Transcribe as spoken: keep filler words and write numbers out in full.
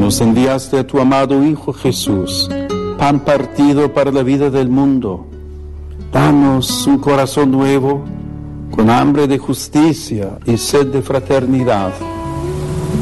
nos enviaste a tu amado Hijo Jesús, pan partido para la vida del mundo. Danos un corazón nuevo, con hambre de justicia y sed de fraternidad,